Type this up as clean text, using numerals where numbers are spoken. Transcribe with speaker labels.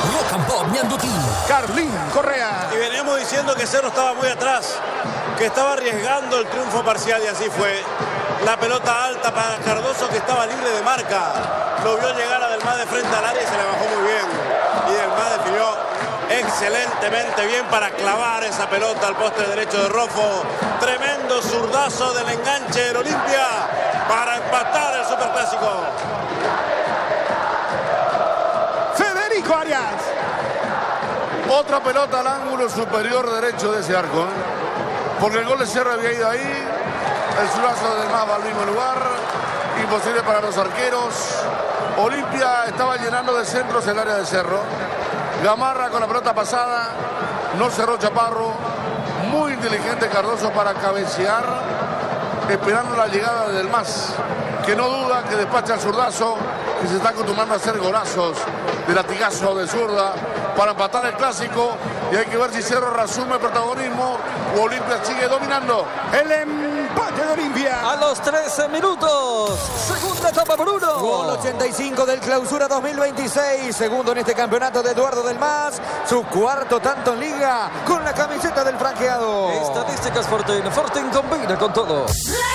Speaker 1: Rock and Pop Ñandutí.
Speaker 2: Carlín Correa.
Speaker 3: Y veníamos diciendo que Cerro estaba muy atrás, que estaba arriesgando el triunfo parcial y así fue. La pelota alta para Cardoso, que estaba libre de marca. Lo vio llegar a Delmas de frente al área y se le bajó muy bien. Y Delmas definió excelentemente bien para clavar esa pelota al poste derecho de Roffo. Tremendo zurdazo del enganche del Olimpia para empatar el Superclásico.
Speaker 2: Federico Arias.
Speaker 4: Otra pelota al ángulo superior derecho de ese arco, porque el gol de Cerro había ido ahí. El zurdazo de Delmas va al mismo lugar. Imposible para los arqueros. Olimpia estaba llenando de centros el área de Cerro. Gamarra con la pelota pasada. No cerró Chaparro. Muy inteligente Cardoso para cabecear, esperando la llegada de Delmas, que no duda, que despacha el zurdazo, que se está acostumbrando a hacer golazos de latigazo de zurda para empatar el clásico. Y hay que ver si Cerro reasume el protagonismo o Olimpia sigue dominando.
Speaker 2: El empate de Olimpia.
Speaker 1: A los 13 minutos. Segunda etapa por 1.
Speaker 5: Gol 85 del Clausura 2026. Segundo en este campeonato de Eduardo Delmas. Su cuarto tanto en liga con la camiseta del franqueado.
Speaker 1: Estadísticas Fortín. Fortín combina con todo.